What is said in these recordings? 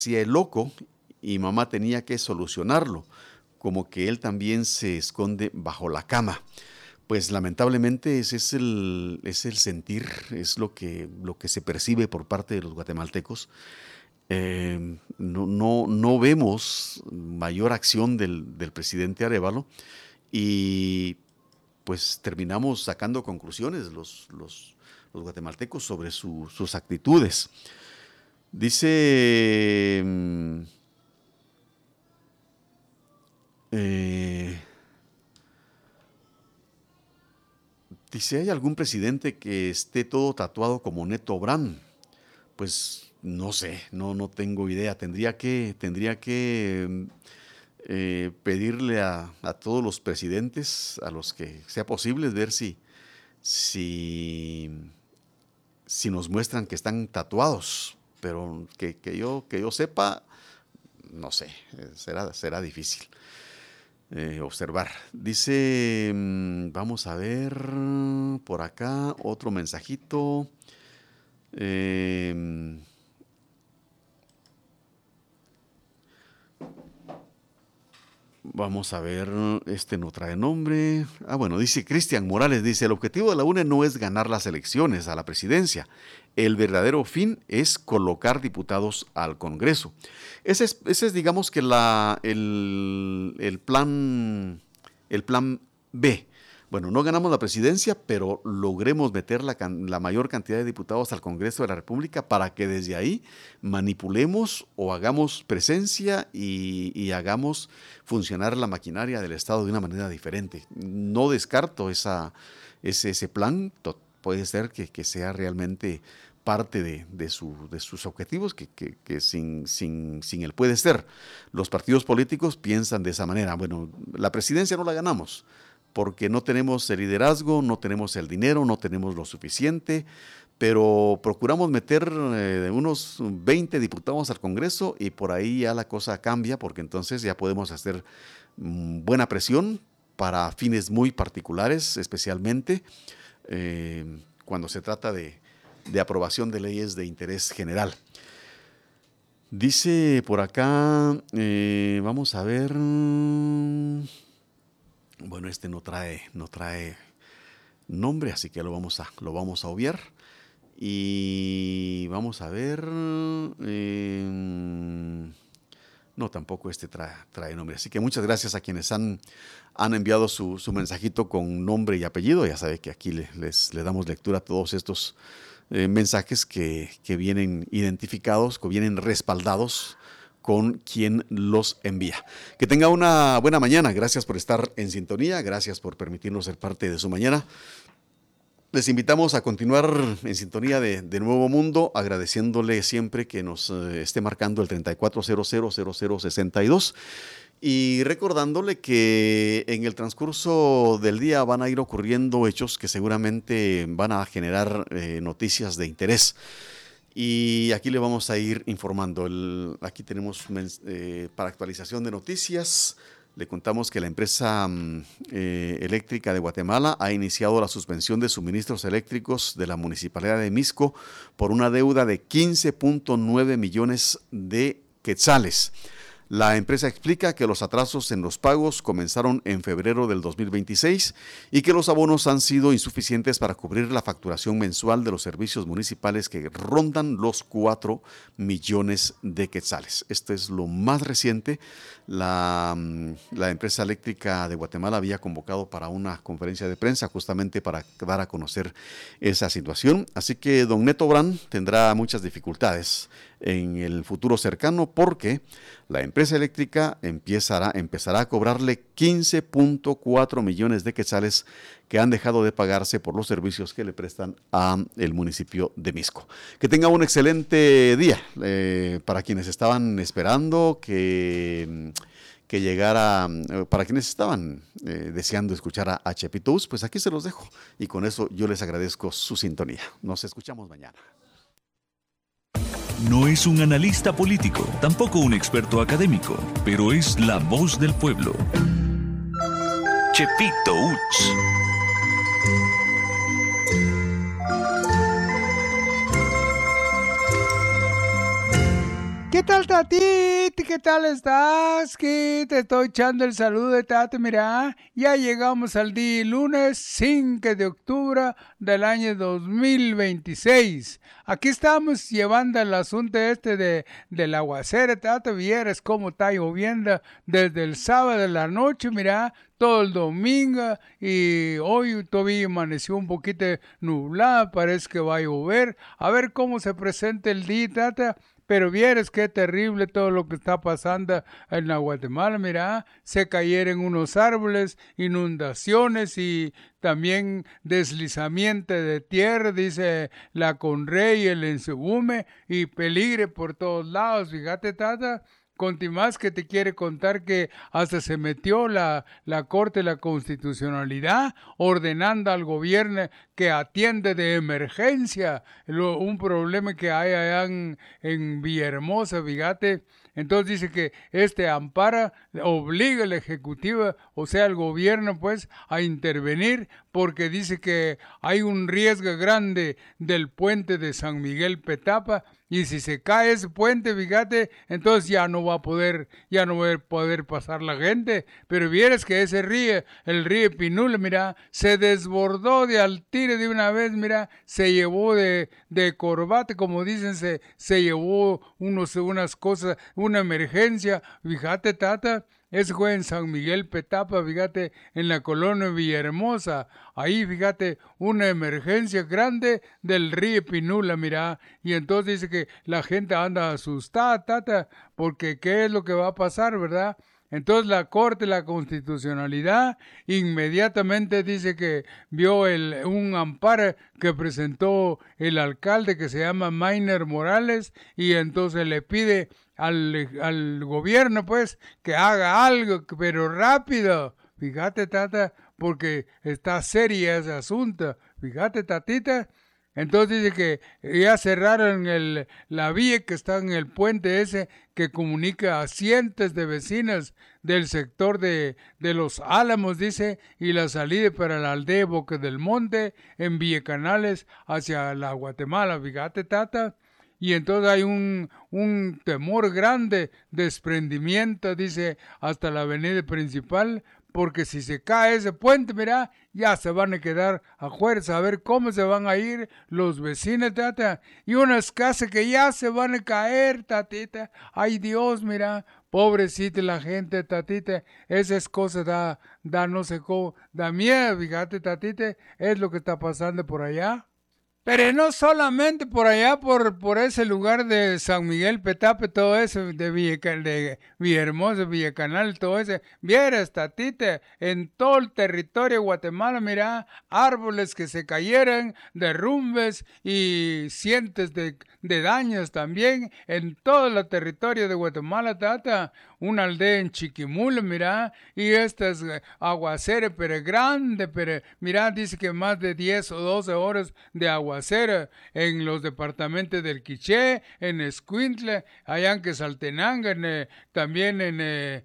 hacía el loco y mamá tenía que solucionarlo, como que él también se esconde bajo la cama. Pues lamentablemente ese es el sentir, es lo que se percibe por parte de los guatemaltecos. No vemos mayor acción del presidente Arévalo y pues terminamos sacando conclusiones los guatemaltecos sobre sus actitudes. Dice, dice, ¿hay algún presidente que esté todo tatuado como Neto Brand? Pues no sé, no tengo idea. Tendría que pedirle a todos los presidentes, a los que sea posible, ver si, si nos muestran que están tatuados. Pero que yo sepa, no sé, será difícil observar. Dice, vamos a ver por acá otro mensajito. Vamos a ver, este no trae nombre. Bueno, dice Cristian Morales, dice, el objetivo de la UNE no es ganar las elecciones a la presidencia. El verdadero fin es colocar diputados al Congreso. Ese es digamos que el plan B. Bueno, no ganamos la presidencia, pero logremos meter la mayor cantidad de diputados al Congreso de la República para que desde ahí manipulemos o hagamos presencia y hagamos funcionar la maquinaria del Estado de una manera diferente. No descarto ese plan, puede ser que sea realmente parte de sus objetivos, que sin él puede ser. Los partidos políticos piensan de esa manera. Bueno, la presidencia no la ganamos, porque no tenemos el liderazgo, no tenemos el dinero, no tenemos lo suficiente, pero procuramos meter unos 20 diputados al Congreso y por ahí ya la cosa cambia, porque entonces ya podemos hacer buena presión para fines muy particulares, especialmente cuando se trata de aprobación de leyes de interés general. Dice por acá, vamos a ver... Bueno, este no trae nombre, así que lo vamos a obviar. Y vamos a ver. No, tampoco este trae nombre. Así que muchas gracias a quienes han enviado su mensajito con nombre y apellido. Ya sabe que aquí le damos lectura a todos estos mensajes que vienen identificados, que vienen respaldados con quien los envía. Que tenga una buena mañana. Gracias por estar en sintonía. Gracias por permitirnos ser parte de su mañana. Les invitamos a continuar en sintonía de Nuevo Mundo, agradeciéndole siempre que nos esté marcando el 34000062 y recordándole que en el transcurso del día van a ir ocurriendo hechos que seguramente van a generar noticias de interés. Y aquí le vamos a ir informando. Aquí tenemos para actualización de noticias. Le contamos que la empresa eléctrica de Guatemala ha iniciado la suspensión de suministros eléctricos de la Municipalidad de Mixco por una deuda de 15.9 millones de quetzales. La empresa explica que los atrasos en los pagos comenzaron en febrero del 2026 y que los abonos han sido insuficientes para cubrir la facturación mensual de los servicios municipales que rondan los 4 millones de quetzales. Esto es lo más reciente. La empresa eléctrica de Guatemala había convocado para una conferencia de prensa justamente para dar a conocer esa situación. Así que don Neto Brand tendrá muchas dificultades en el futuro cercano porque la empresa eléctrica empezará a cobrarle 15.4 millones de quetzales que han dejado de pagarse por los servicios que le prestan a el municipio de Mixco. Que tenga un excelente día. Para quienes estaban esperando que llegara, para quienes estaban deseando escuchar a Chepito Us, pues aquí se los dejo. Y con eso yo les agradezco su sintonía. Nos escuchamos mañana. No es un analista político, tampoco un experto académico, pero es la voz del pueblo. Chepito Uts. ¿Qué tal, Tatita? ¿Qué tal estás? Que te estoy echando el saludo de Tati. Mira, ya llegamos al día lunes 5 de octubre del año 2026. Aquí estamos llevando el asunto del aguacero, Tati. Vieras cómo está lloviendo desde el sábado de la noche, mira, todo el domingo, y hoy todavía amaneció un poquito nublado, parece que va a llover. A ver cómo se presenta el día, Tata. Pero vieres qué terrible todo lo que está pasando en la Guatemala. Mira, se cayeron unos árboles, inundaciones y también deslizamiento de tierra, dice la Conrey, el Ensebume, y peligre por todos lados. Fíjate, Tata. Contimás que te quiere contar que hasta se metió la Corte de la Constitucionalidad ordenando al gobierno que atiende de emergencia un problema que hay allá en Villahermosa, fíjate. Entonces dice que ampara, obliga al Ejecutivo, o sea, al gobierno, pues, a intervenir porque dice que hay un riesgo grande del puente de San Miguel Petapa y si se cae ese puente, fíjate, entonces ya no va a poder pasar la gente. Pero vieras que ese río, el río Pinula, mira, se desbordó de al tiro de una vez, mira, se llevó de corbate, como dicen, se llevó unas cosas, una emergencia, fíjate, Tata. Ese fue en San Miguel Petapa, fíjate, en la colonia Villahermosa. Ahí, fíjate, una emergencia grande del río Pinula, mira. Y entonces dice que la gente anda asustada, Tata, porque ¿qué es lo que va a pasar, verdad? Entonces la Corte de la Constitucionalidad inmediatamente dice que vio un amparo que presentó el alcalde que se llama Mainer Morales y entonces le pide al gobierno pues que haga algo, pero rápido. Fíjate, Tata, porque está seria ese asunto. Fíjate, Tatita. Entonces dice que ya cerraron la vía que está en el puente ese que comunica a cientos de vecinos del sector de Los Álamos, dice, y la salida para la aldea Boca del Monte en Villacanales hacia la Guatemala. Fíjate, Tata. Y entonces hay un temor grande, desprendimiento, dice, hasta la avenida principal, porque si se cae ese puente, mira, ya se van a quedar a fuerza, a ver cómo se van a ir los vecinos, Tata, y unas casas que ya se van a caer, Tatita, ay Dios, mira, pobrecita la gente, Tatita, esas cosas da no sé cómo, da miedo, fíjate, Tatita, es lo que está pasando por allá. Pero no solamente por allá, por ese lugar de San Miguel Petapa, todo eso, de Villahermosa, Villacanal, todo eso. Vieras, Tatita, en todo el territorio de Guatemala, mira, árboles que se cayeran, derrumbes y cientos de daños también en todo el territorio de Guatemala, Tata. Una aldea en Chiquimula, mira, y estas aguaceras, pero grande, pero mira, dice que más de 10 o 12 horas de aguacera en los departamentos del Quiché, en Escuintla, allá en Quetzaltenango, también en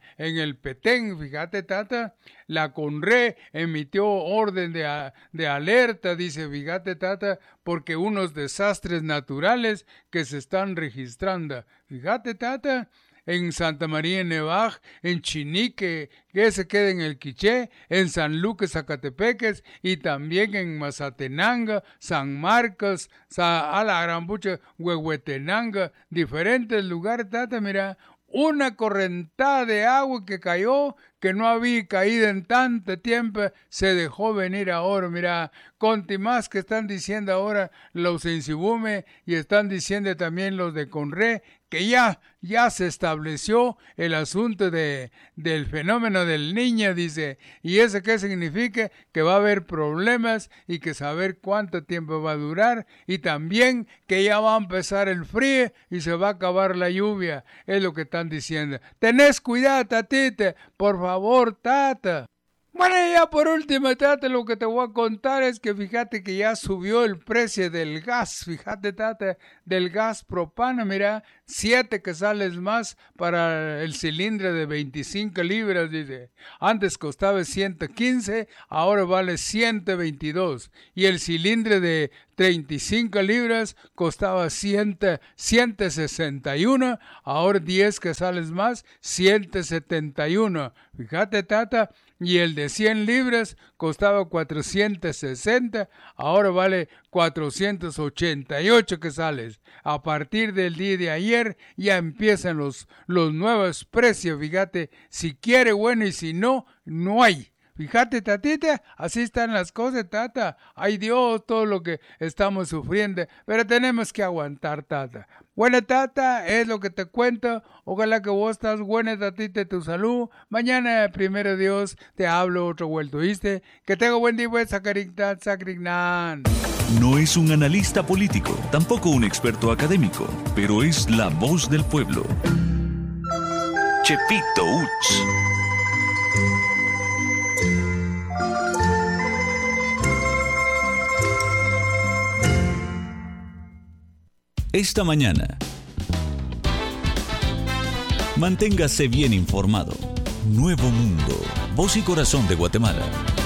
el Petén, fíjate, Tata. La Conre emitió orden de alerta, dice, fíjate, Tata, porque unos desastres naturales que se están registrando. Fíjate, Tata. En Santa María en Nevaj, en Chinique, que se queda en el Quiché, en San Lucas, Zacatepeques, y también en Mazatenango, San Marcos, a la Gran Bucha, Huehuetenango, diferentes lugares, Tata, mira, una correntada de agua que cayó, que no había caído en tanto tiempo, se dejó venir ahora, mira, contimás que están diciendo ahora los Ensibume y están diciendo también los de Conre, que ya se estableció el asunto del fenómeno del Niño, dice, y eso qué significa, que va a haber problemas y que saber cuánto tiempo va a durar, y también que ya va a empezar el frío y se va a acabar la lluvia, es lo que están diciendo. Tenés cuidado, Tatita, por favor, Tata. Bueno, y ya por último, Tata, lo que te voy a contar es que fíjate que ya subió el precio del gas, fíjate, Tata, del gas propano, mira, 7 quetzales más para el cilindro de 25 libras, dice. Antes costaba 115, ahora vale 122. Y el cilindro de 35 libras costaba 161, ahora 10 quetzales más, 171. Fíjate, tata. Y el de 100 libras costaba 460, ahora vale 488 quetzales. A partir del día de ayer ya empiezan los nuevos precios, fíjate, si quiere bueno y si no, no hay. Fíjate, tatita, así están las cosas, tata. Ay Dios, todo lo que estamos sufriendo, pero tenemos que aguantar, tata. Bueno, tata, es lo que te cuento. Ojalá que vos estás buena, tatita, de tu salud. Mañana, primero Dios, te hablo otro vuelto, ¿viste? Que tenga buen día, pues, sacrignan. No es un analista político, tampoco un experto académico, pero es la voz del pueblo. Chepito Uch. Esta mañana, manténgase bien informado. Nuevo Mundo, voz y corazón de Guatemala.